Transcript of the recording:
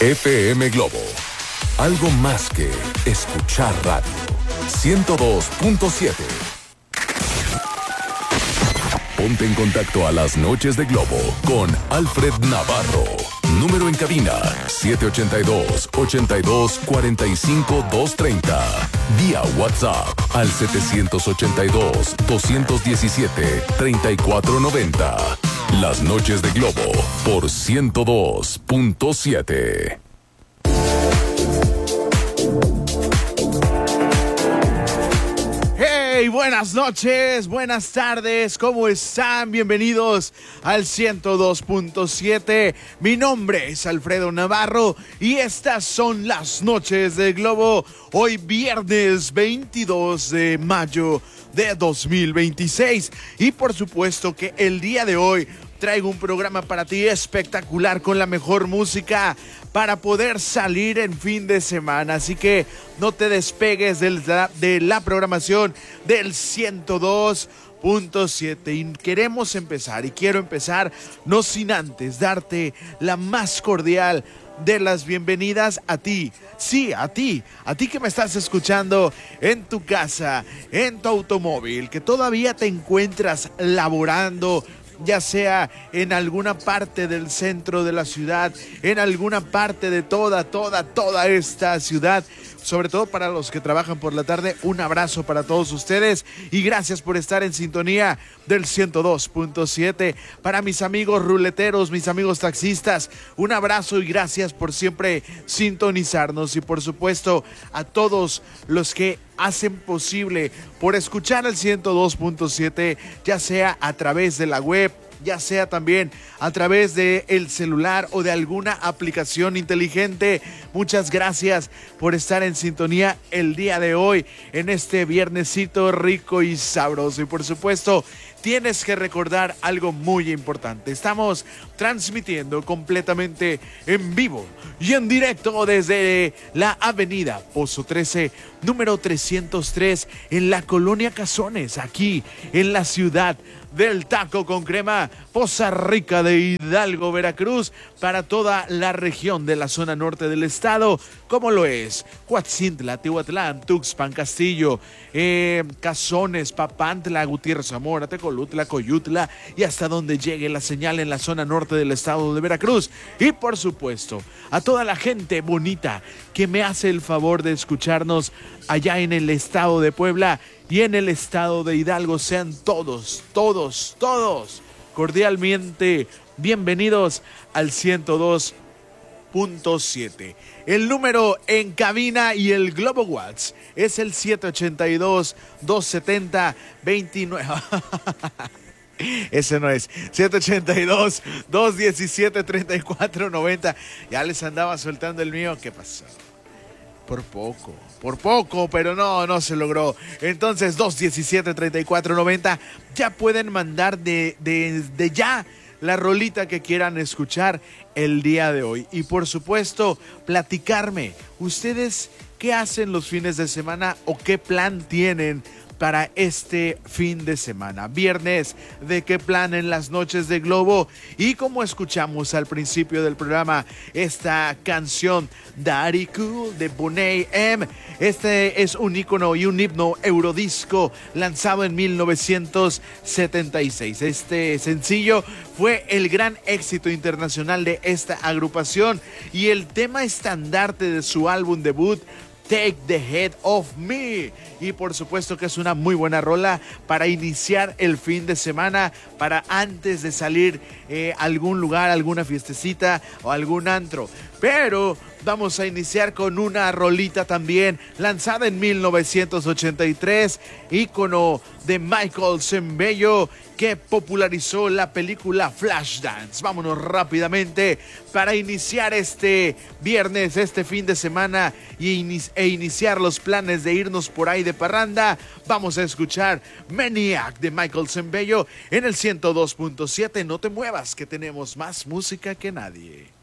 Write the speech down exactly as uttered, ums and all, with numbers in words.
F M Globo. Algo más que escuchar radio. ciento dos punto siete. Ponte en contacto a las noches de Globo con Alfred Navarro. Número en cabina siete ocho dos, ocho dos, cuatro cinco, dos tres cero. Vía WhatsApp al siete ocho dos, dos uno siete, tres cuatro nueve cero. Las noches de Globo por ciento dos punto siete. Hey, buenas noches, buenas tardes, ¿cómo están? Bienvenidos al ciento dos punto siete. Mi nombre es Alfredo Navarro y estas son las noches de Globo. Hoy viernes veintidós de mayo de dos mil veintiséis. Y por supuesto que el día de hoy traigo un programa para ti espectacular con la mejor música para poder salir en fin de semana. Así que no te despegues de la, de la programación del ciento dos punto siete. Y queremos empezar, y quiero empezar no sin antes darte la más cordial de las bienvenidas a ti, sí, a ti, a ti que me estás escuchando en tu casa, en tu automóvil, que todavía te encuentras laborando, ya sea en alguna parte del centro de la ciudad, en alguna parte de toda, toda, toda esta ciudad. Sobre todo para los que trabajan por la tarde, un abrazo para todos ustedes y gracias por estar en sintonía del ciento dos punto siete. Para mis amigos ruleteros, mis amigos taxistas, un abrazo y gracias por siempre sintonizarnos. Y por supuesto a todos los que hacen posible por escuchar el ciento dos punto siete, ya sea a través de la web, ya sea también a través de el celular o de alguna aplicación inteligente. Muchas gracias por estar en sintonía el día de hoy, en este viernesito rico y sabroso. Y por supuesto, tienes que recordar algo muy importante. Estamos transmitiendo completamente en vivo y en directo desde la avenida Pozo trece, número trescientos tres, en la colonia Cazones, aquí en la ciudad del taco con crema, Poza Rica de Hidalgo, Veracruz, para toda la región de la zona norte del estado, como lo es Coatzintla, Tehuatlán, Tuxpan, Castillo, eh, Cazones, Papantla, Gutiérrez Zamora, Tecolutla, Coyutla y hasta donde llegue la señal en la zona norte del estado de Veracruz. Y por supuesto, a toda la gente bonita que me hace el favor de escucharnos allá en el estado de Puebla y en el estado de Hidalgo. Sean todos, todos, todos cordialmente bienvenidos al ciento dos punto siete. El número en cabina y el Globo Watts es el siete ocho dos, dos siete cero, dos nueve. Ese no es. siete ocho dos, dos uno siete, tres cuatro nueve cero. Ya les andaba soltando el mío. ¿Qué pasó? Por poco, por poco, pero no, no se logró. Entonces, dos uno siete, tres cuatro nueve cero, ya pueden mandar de, de, de ya la rolita que quieran escuchar el día de hoy. Y por supuesto, platicarme, ¿ustedes qué hacen los fines de semana o qué plan tienen para este fin de semana? Viernes, ¿de qué plan en las noches de Globo? Y como escuchamos al principio del programa, esta canción Daddy Cool de Boney M. Este es un ícono y un himno eurodisco lanzado en mil novecientos setenta y seis. Este sencillo fue el gran éxito internacional de esta agrupación y el tema estandarte de su álbum debut, Take the Head of Me. Y por supuesto que es una muy buena rola para iniciar el fin de semana, para antes de salir eh, a algún lugar, alguna fiestecita o algún antro. Pero vamos a iniciar con una rolita también lanzada en mil novecientos ochenta y tres, ícono de Michael Zembello, que popularizó la película Flashdance. Vámonos rápidamente para iniciar este viernes, este fin de semana y inici- e iniciar los planes de irnos por ahí de parranda. Vamos a escuchar Maniac de Michael Zembello en el ciento dos punto siete. No te muevas, que tenemos más música que nadie.